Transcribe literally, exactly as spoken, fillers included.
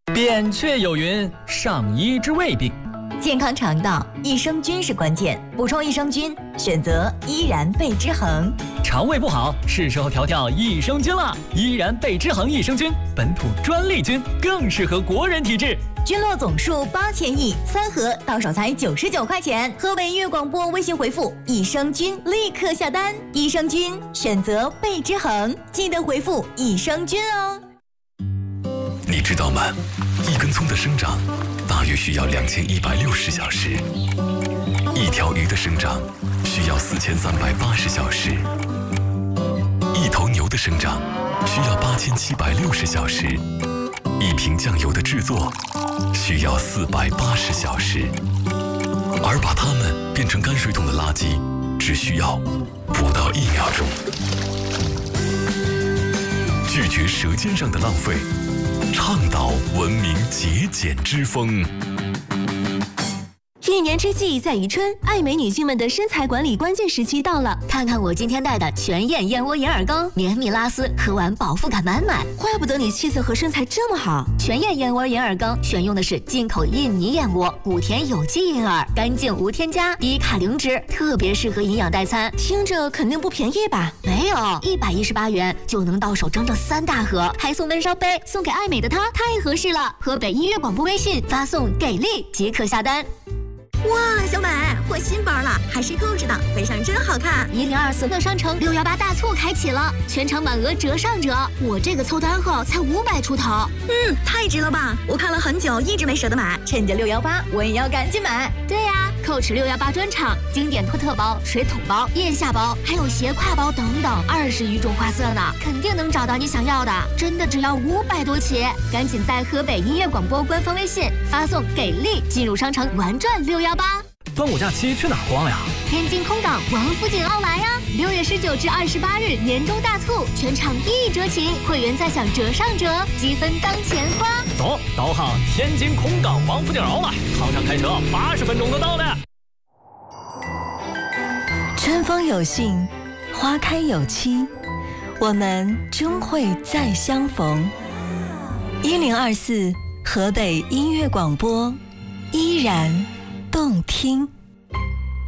扁鹊有云：上医治未病。 健康肠道，益生菌是关键。补充益生菌，选择依然贝之恒。 肠胃不好，是时候调调益生菌了。依然贝之恒益生菌，本土专利菌，更适合国人体质。 菌落总数八千亿，三盒到手才九十九块钱。河北音乐广播微信回复“益生菌”，立刻下单。益生菌选择贝之恒，记得回复“益生菌”哦。 你知道吗？一根葱的生长大约需要两千一百六十小时，一条鱼的生长需要四千三百八十小时，一头牛的生长需要八千七百六十小时，一瓶酱油的制作需要四百八十小时，而把它们变成泔水桶的垃圾只需要不到一秒钟。拒绝舌尖上的浪费，倡导文明节俭之风。 一年之计在于春，爱美女性们的身材管理关键时期到了。看看我今天带的全燕燕窝眼耳膏，绵密拉丝，喝完饱腹感满满。 怪不得你气色和身材这么好。 全燕燕窝眼耳膏选用的是进口印尼燕窝，古田有机银耳，干净无添加，低卡零脂，特别适合营养代餐。 听着肯定不便宜吧？ 没有，一百一十八元就能到手整整三大盒，还送温烧杯，送给爱美的她太合适了。河北音乐广播微信发送给力即可下单。 哇，小美换新包了，还是购置的，背上真好看。 一零二四乐商城六幺八大促开启了，全场满额折上折。我这个凑单后才五百出头， 嗯，太值了吧！我看了很久，一直没舍得买，趁着六幺八，我也要赶紧买。 对呀，蔻驰六幺八专场，经典托特包、水桶包、腋下包，还有斜挎包等等，二十余种花色呢，肯定能找到你想要的。真的只要五百多起，赶紧在河北音乐广播官方微信发送给力，进入商城玩转六幺八。 端午假期去哪儿逛呀？ 天津空港王府井奥莱呀！六月十九至二十八日年终大促，全场一折起，会员再享折上折，积分当钱花。 走，导航天津空港王府井奥莱，航上开车八十分钟就到了。 春风有信，花开有期，我们终会再相逢。一零二四河北音乐广播，依然动听。